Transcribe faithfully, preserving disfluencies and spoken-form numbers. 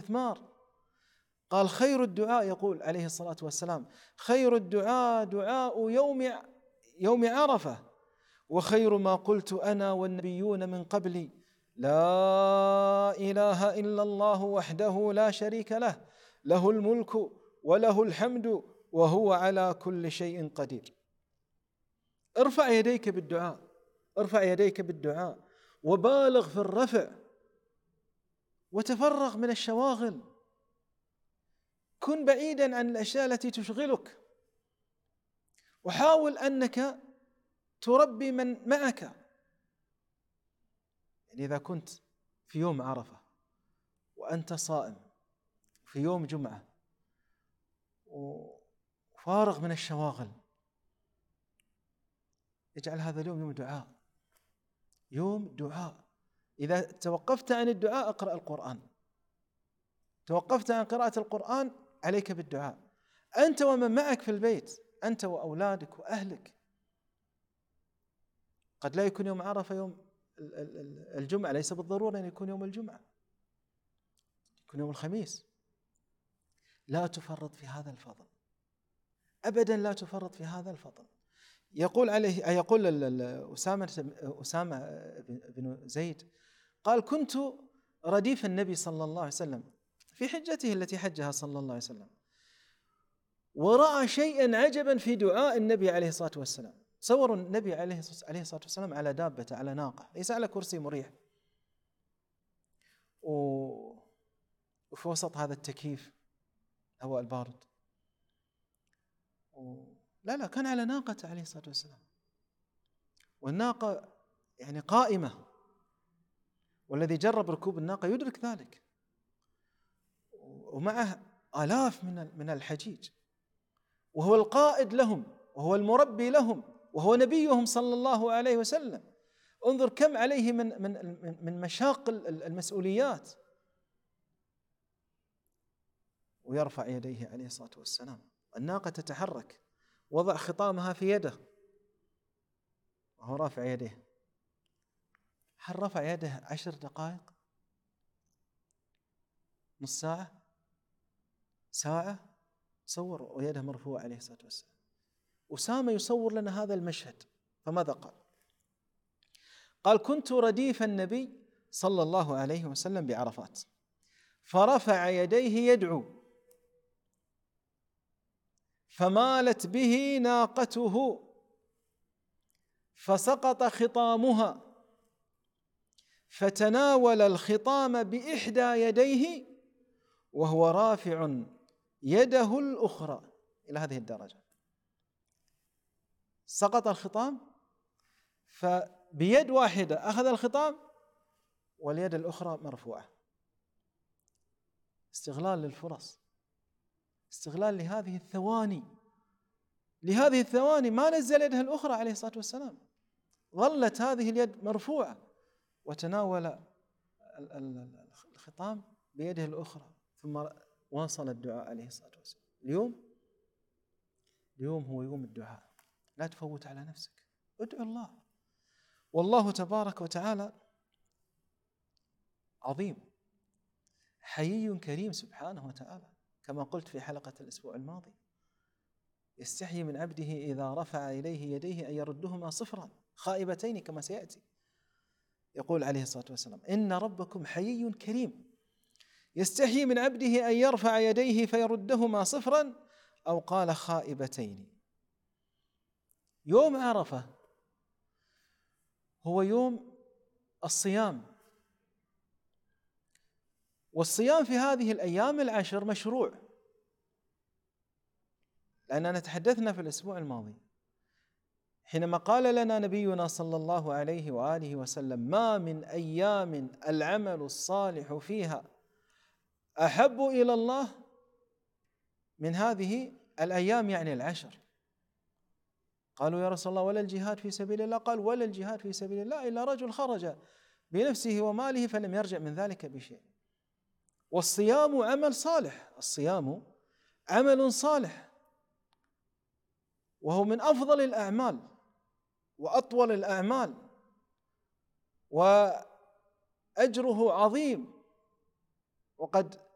الاستثمار. قال خير الدعاء، يقول عليه الصلاة والسلام: خير الدعاء دعاء يوم يوم عرفة، وخير ما قلت أنا والنبيون من قبلي: لا إله إلا الله وحده لا شريك له، له الملك وله الحمد وهو على كل شيء قدير. ارفع يديك بالدعاء، ارفع يديك بالدعاء وبالغ في الرفع، وتفرغ من الشواغل، كن بعيدا عن الأشياء التي تشغلك، وحاول أنك تربي من معك. يعني إذا كنت في يوم عرفة وأنت صائم في يوم جمعة وفارغ من الشواغل، اجعل هذا اليوم يوم دعاء، يوم دعاء. إذا توقفت عن الدعاء اقرأ القرآن، توقفت عن قراءة القرآن عليك بالدعاء، أنت ومن معك في البيت، أنت وأولادك وأهلك. قد لا يكون يوم عرفة يوم الجمعة، ليس بالضرورة أن يكون يوم الجمعة، يكون يوم الخميس. لا تفرط في هذا الفضل أبدا، لا تفرط في هذا الفضل. يقول عليه يقول أسامة أسامة بن زيد قال: كنت رديف النبي صلى الله عليه وسلم في حجته التي حجها صلى الله عليه وسلم، ورأى شيئا عجبا في دعاء النبي عليه الصلاة والسلام. صوروا النبي عليه الصلاة والسلام على دابة، على ناقة، ليس على كرسي مريح وفي وسط هذا التكييف هواء البارد، لا لا كان على ناقة عليه الصلاة والسلام، والناقة يعني قائمة، والذي جرب ركوب الناقة يدرك ذلك، ومعه آلاف من من الحجيج، وهو القائد لهم وهو المربي لهم وهو نبيهم صلى الله عليه وسلم. انظر كم عليه من من من مشاق المسؤوليات، ويرفع يديه عليه الصلاة والسلام. الناقة تتحرك، وضع خطامها في يده وهو رافع يديه. هل رفع يده عشر دقائق، نص ساعة، ساعة؟ صور ويده مرفوعة عليه الصلاة والسلام. أسامة يصور لنا هذا المشهد، فماذا قال؟ قال: كنت رديف النبي صلى الله عليه وسلم بعرفات، فرفع يديه يدعو، فمالت به ناقته فسقط خطامها، فتناول الخطام بإحدى يديه وهو رافع يده الأخرى. إلى هذه الدرجة سقط الخطام، فبيد واحدة أخذ الخطام واليد الأخرى مرفوعة. استغلال للفرص، استغلال لهذه الثواني، لهذه الثواني ما نزل يده الأخرى عليه الصلاة والسلام، ظلت هذه اليد مرفوعة، وتناول الخطام بيده الأخرى، ثم واصل الدعاء عليه الصلاة والسلام. اليوم اليوم هو يوم الدعاء، لا تفوت على نفسك، ادعو الله. والله تبارك وتعالى عظيم حيي كريم سبحانه وتعالى، كما قلت في حلقة الأسبوع الماضي: يستحيي من عبده إذا رفع إليه يديه أن يردهما صفرا خائبتين، كما سيأتي. يقول عليه الصلاة والسلام: إن ربكم حيي كريم يستحيي من عبده أن يرفع يديه فيردهما صفرا، أو قال خائبتين. يوم عرفة هو يوم الصيام، والصيام في هذه الأيام العشر مشروع، لأننا تحدثنا في الأسبوع الماضي حينما قال لنا نبينا صلى الله عليه وآله وسلم: ما من أيام العمل الصالح فيها أحب إلى الله من هذه الأيام، يعني العشر. قالوا: يا رسول الله ولا الجهاد في سبيل الله؟ قال: ولا الجهاد في سبيل الله إلا رجل خرج بنفسه وماله فلم يرجع من ذلك بشيء. والصيام عمل صالح، الصيام عمل صالح، وهو من أفضل الأعمال وأطول الأعمال، وأجره عظيم. وقد